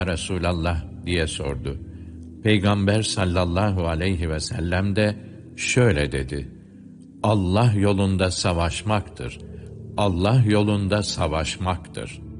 Resulallah diye sordu. Peygamber sallallahu aleyhi ve sellem de şöyle dedi: Allah yolunda savaşmaktır. Allah yolunda savaşmaktır.